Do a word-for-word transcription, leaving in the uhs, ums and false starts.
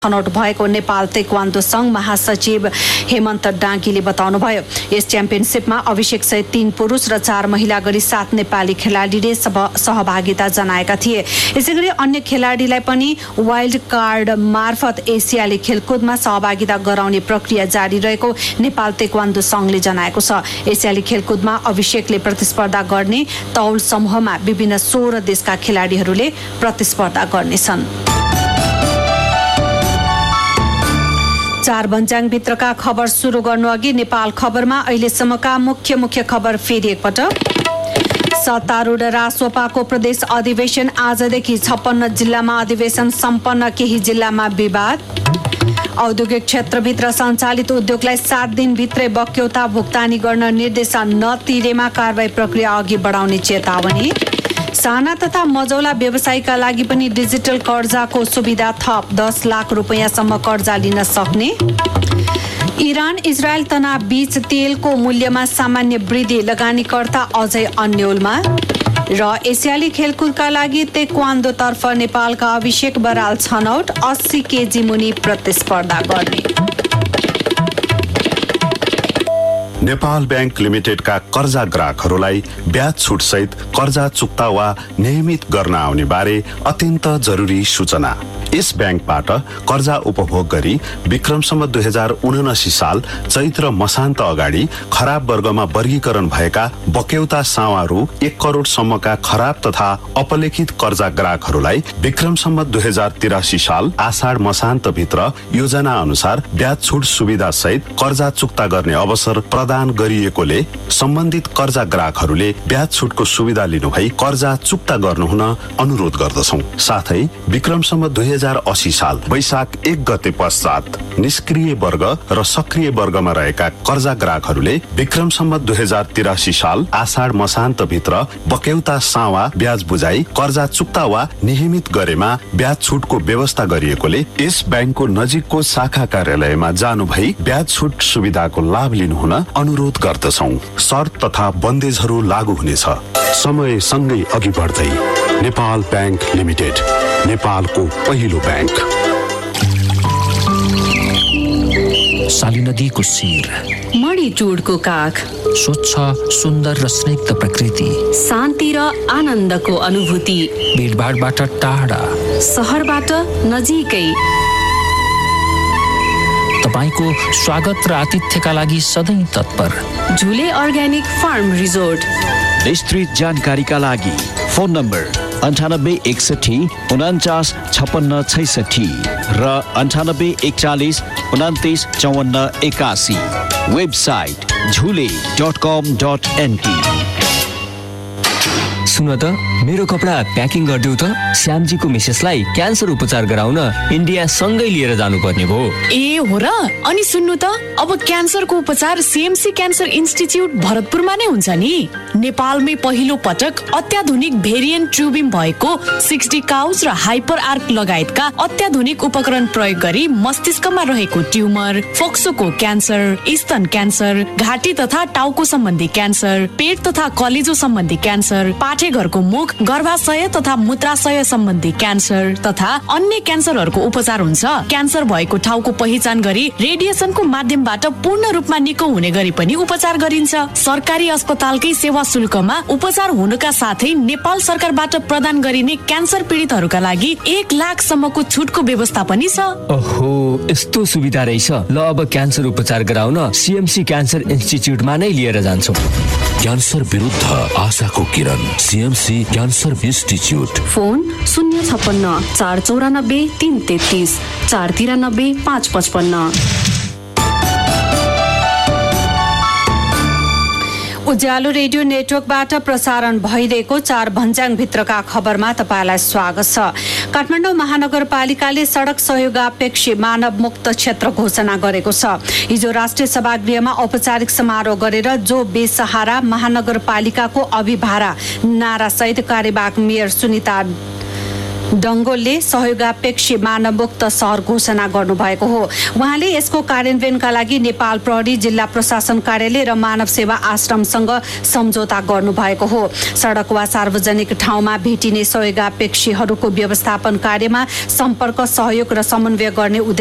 छनौट भएको नेपाल ताइक्वान्डो संघ महासचिव हेमन्त डाँगीले बताउनुभयो। यस च्याम्पियनसिपमा अभिषेक सहित तीन पुरुष र चार महिला गरी सात नेपाली खेलाडीले सहभागिता जनाएका थिए। यसैगरी अन्य खेलाडीलाई पनि वाइल्ड कार्ड मार्फत एसियाली खेलकुदमा सहभागिता गराउने प्रक्रिया जारी रहेको नेपाल ताइक्वान्डो संघले जनाएको छ। एसियाली खेलकुदमा अभिषेकले प्रतिस्पर्धा गर्ने तौल समूहमा विभिन्न सोह्र देशका खेलाडीहरूले प्रतिस्पर्धा गर्नेछन्। चार भन्ज्याङ भित्रका खबर सुरु गर्नु अघि नेपाल खबरमा अहिलेसम्मका मुख्य मुख्य खबर फेरि एकपटक। सत्तारूढ रासोपाको प्रदेश अधिवेशन आजदेखि छप्पन्न जिल्लामा अधिवेशन सम्पन्न, केही जिल्लामा विवाद। औद्योगिक क्षेत्रभित्र सञ्चालित उद्योगलाई सात दिनभित्रै बक्यौता भुक्तानी गर्न निर्देशन नतिरेमा कारबाही प्रक्रिया अघि बढाउने चेतावनी। साना तथा मझौला व्यवसायीका लागि पनि डिजिटल कर्जाको सुविधा थप, दस लाख रुपियाँसम्म कर्जा लिन सक्ने। इरान इजरायल तनाव बीच तेलको मूल्यमा सामान्य वृद्धि, लगानीकर्ता अझै अन्यलमा। र एसियाली खेलकुदका लागि ताइक्वान्डोतर्फ नेपालका अभिषेक बराल छनौट, अस्सी केजी मुनि प्रतिस्पर्धा गर्ने। नेपाल बैंक लिमिटेडका कर्जा ग्राहकहरूलाई ब्याज छुट सहित कर्जा चुक्ता वा नियमित गर्न आउने बारे अत्यन्त जरुरी सूचना। यस ब्याङ्कबाट कर्जा उपभोग गरी विक्रमसम्म दुई हजार उनासी साल चैत्र मसान्त अगाडि खराब वर्गमा वर्गीकरण भएका बक्यौता सावारू एक करोडसम्मका खराब तथा अपलेखित कर्जा ग्राहकहरूलाई विक्रमसम्म दुई हजार तिरासी साल आषाढ मसान्त भित्र योजना अनुसार ब्याज छुट सुविधा सहित कर्जा चुक्ता गर्ने अवसर प्रदान गरिएकोले सम्बन्धित कर्जा ग्राहकहरूले ब्याज छुटको सुविधा लिनुभई कर्जा चुक्ता गर्नुहुन अनुरोध गर्दछौं। साथै विक्रमसम्म दुई हजार अस्सी साल वैशाख एक गते पश्चात निष्क्रिय वर्ग र सक्रिय वर्गमा रहेका कर्जा ग्राहकहरूले विक्रमसम्म दुई हजार तिरासी साल आषाढ मसान्त भित्र बक्यौता सावा ब्याज बुझाई कर्जा चुक्ता वा नियमित गरेमा ब्याज छुटको व्यवस्था गरिएकोले यस ब्याङ्कको नजिकको शाखा कार्यालयमा जानु भई ब्याज छुट सुविधाको लाभ लिनुहुन अनुरोध गर्दछौं। शर्त तथा बन्देजहरू लागू हुनेछ। समय सँगै अघि बढ्दै नेपाल बैंक लिमिटेड, नेपालको पहिलो ब्याङ्क। साली नदीको शिर, मणि टुडको काख, स्वच्छ सुन्दर र स्निग्ध प्रकृति, शान्ति र आनन्दको अनुभूति, भिडभाडबाट टाढा, सहरबाट नजिकै। तपाईको स्वागत र आतिथ्यका लागि सधैँ तत्पर झुले अर्ग्यानिक फार्म रिजोर्ट। विस्तृत जानकारीका लागि फोन नम्बर अन्ठानब्बे एकसठी उनान्चास छप्पन्न छैसठी र अन्ठानब्बे एकचालिस उनातिस चौवन्न एकासी। वेबसाइट झुले डट कम डट एनपी। सुन त, मेरो कपडा प्याकिङ गरिदेऊ त। श्यामजीको मिसेसलाई क्यान्सर उपचार गराउन इन्डिया सँगै लिएर जानुपर्ने भयो। ए हो र? अनि सुन्नु त, अब क्यान्सरको उपचार सीएमसी क्यान्सर इन्स्टिच्युट भरतपुरमा नै हुन्छ नि। नेपालमै पहिलो पटक अत्याधुनिक भेरिएन्ट ट्युबिम भएको सिक्सटी काउच र हाइपर आर्क लगायतका अत्याधुनिक उपकरण प्रयोग गरी मस्तिष्कमा रहेको ट्युमर, फोक्सोको क्यान्सर, स्तन क्यान्सर, घाँटी तथा टाउको सम्बन्धी क्यान्सर, पेट तथा कलेजो सम्बन्धी क्यान्सर, पाठेघरको मुख, गर्भाशय तथा मूत्राशय सम्बन्धी क्यान्सर तथा अन्य क्यान्सरहरूको उपचार हुन्छ। क्यान्सर भएको ठाउँको पहिचान गरी रेडिएसनको माध्यमबाट पूर्ण रूपमा निको हुने गरी पनि उपचार गरिन्छ। सरकारी अस्पतालकै सेवा शुल्कमा उपचार हुनुका साथै नेपाल सरकारबाट प्रदान गरिने क्यान्सर पीडितहरूका लागि एक लाख सम्मको छुटको व्यवस्था पनि छ। ओहो, यस्तो सुविधा रहेछ। ल, अब क्यान्सर उपचार गराउन सीएमसी क्यान्सर इन्स्टिच्युटमा नै लिएर जान्छौँ। क्यान्सर विरुद्ध आशाको किरण, सीएमसी क्यान्सर इन्स्टिच्युट। फोन शून्य छप्पन्न चार चौरानब्बे तीन तेत्तिस चार तिरानब्बे पाँच पचपन्न। उज्यालो रेडियो नेटवर्कबाट प्रसारण भइरहेको चार भन्ज्याङ भित्रका खबरमा तपाईलाई स्वागत छ। काठमाडौँ महानगरपालिकाले सडक सहयोगापेक्ष मानव मुक्त क्षेत्र घोषणा गरेको छ। हिजो राष्ट्रिय सभागृहमा औपचारिक समारोह गरेर जो बेसहारा महानगरपालिकाको अभिभारा नारासहित कार्यवाहक मेयर सुनिता डङ्गोलले सहयोगापेक्षी मानवमुक्त सहर घोषणा गर्नुभएको हो। उहाँले यसको कार्यान्वयनका लागि नेपाल प्रहरी, जिल्ला प्रशासन कार्यालय र मानव सेवा आश्रमसँग सम्झौता गर्नुभएको हो। सडक वा सार्वजनिक ठाउँमा भेटिने सहयोगापेक्षीहरूको व्यवस्थापन कार्यमा सम्पर्क, सहयोग र समन्वय गर्ने